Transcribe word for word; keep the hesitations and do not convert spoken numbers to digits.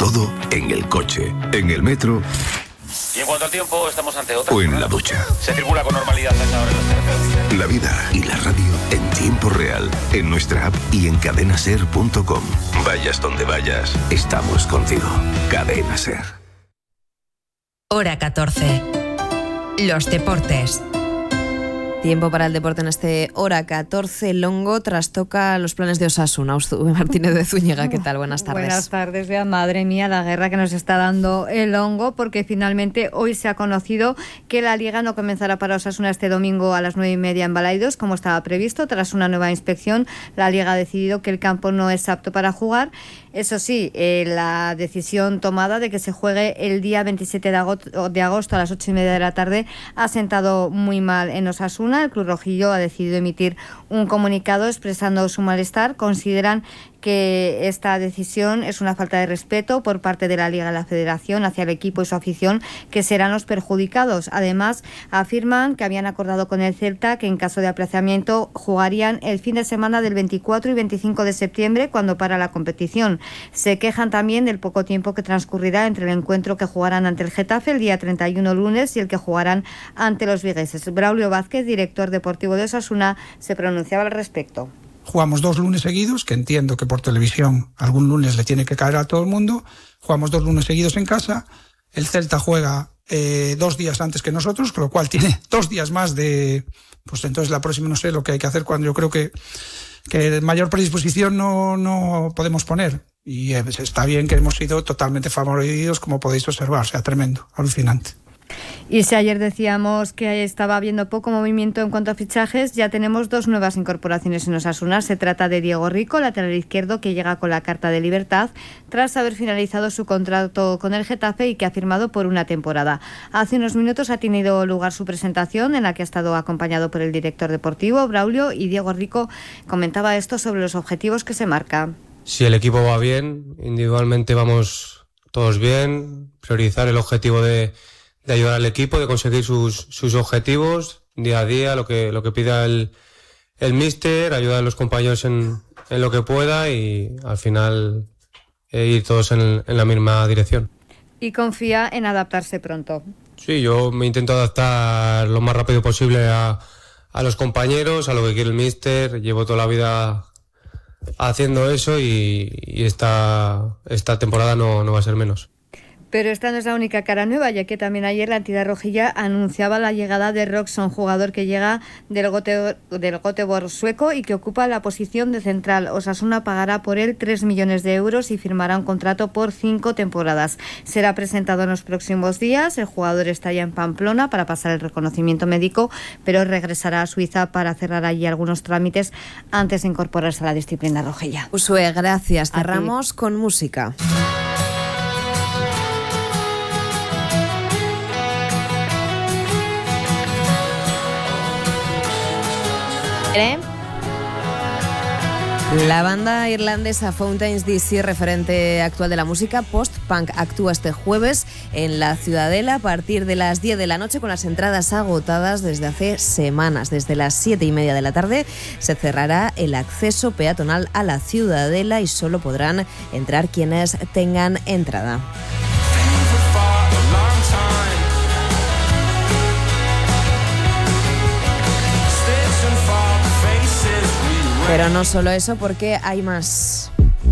todo en el coche, en el metro. Y en cuanto al tiempo, estamos ante otra. O en la ducha. Se circula con normalidad a esta hora en las carreteras. La vida y la radio en tiempo real, en nuestra app y en cadena ser punto com. Vayas donde vayas, estamos contigo. Cadena Ser. Hora catorce. Los deportes. Tiempo para el deporte en este Hora catorce. Longo trastoca los planes de Osasuna. Martínez de Zúñiga, ¿qué tal? Buenas tardes. Buenas tardes, Bea. Madre mía, la guerra que nos está dando el Longo, porque finalmente hoy se ha conocido que la Liga no comenzará para Osasuna este domingo a las nueve y media en Balaidos, como estaba previsto. Tras una nueva inspección, la Liga ha decidido que el campo no es apto para jugar. Eso sí, eh, la decisión tomada de que se juegue el día veintisiete de agosto, de agosto a las ocho y media de la tarde ha sentado muy mal en Osasuna. El Club Rojillo ha decidido emitir un comunicado expresando su malestar. Consideran que esta decisión es una falta de respeto por parte de la Liga y la Federación hacia el equipo y su afición, que serán los perjudicados. Además, afirman que habían acordado con el Celta que en caso de aplazamiento jugarían el fin de semana del veinticuatro y veinticinco de septiembre, cuando para la competición. Se quejan también del poco tiempo que transcurrirá entre el encuentro que jugarán ante el Getafe el día treinta y uno lunes y el que jugarán ante los vigueses. Braulio Vázquez, director deportivo de Osasuna, se pronunciaba al respecto. Jugamos dos lunes seguidos, que entiendo que por televisión algún lunes le tiene que caer a todo el mundo. Jugamos dos lunes seguidos en casa. El Celta juega eh, dos días antes que nosotros, con lo cual tiene dos días más de... Pues entonces la próxima no sé lo que hay que hacer, cuando yo creo que, que mayor predisposición no, no podemos poner. Y eh, está bien que hemos sido totalmente favorecidos, como podéis observar. O sea, tremendo, alucinante. Y si ayer decíamos que estaba habiendo poco movimiento en cuanto a fichajes, ya tenemos dos nuevas incorporaciones en Osasuna. Se trata de Diego Rico, lateral izquierdo, que llega con la carta de libertad tras haber finalizado su contrato con el Getafe y que ha firmado por una temporada. Hace unos minutos ha tenido lugar su presentación, en la que ha estado acompañado por el director deportivo, Braulio, y Diego Rico comentaba esto sobre los objetivos que se marca. Si el equipo va bien, individualmente vamos todos bien, priorizar el objetivo de de ayudar al equipo, de conseguir sus, sus objetivos día a día, lo que, lo que pida el, el míster, ayudar a los compañeros en, en lo que pueda y al final eh, ir todos en, en la misma dirección. Y confía en adaptarse pronto. Sí, yo me intento adaptar lo más rápido posible a, a los compañeros, a lo que quiere el míster. Llevo toda la vida haciendo eso y, y esta, esta temporada no, no va a ser menos. Pero esta no es la única cara nueva, ya que también ayer la entidad rojilla anunciaba la llegada de Roxon, jugador que llega del Göteborg, del Göteborg sueco y que ocupa la posición de central. Osasuna pagará por él tres millones de euros y firmará un contrato por cinco temporadas. Será presentado en los próximos días. El jugador está ya en Pamplona para pasar el reconocimiento médico, pero regresará a Suiza para cerrar allí algunos trámites antes de incorporarse a la disciplina rojilla. Usue, gracias. Cerramos con música. ¿Eh? La banda irlandesa Fountains D C, referente actual de la música post-punk, actúa este jueves en la Ciudadela a partir de las diez de la noche, con las entradas agotadas desde hace semanas. Desde las siete y media de la tarde se cerrará el acceso peatonal a la Ciudadela y solo podrán entrar quienes tengan entrada. Pero no solo eso, porque hay más.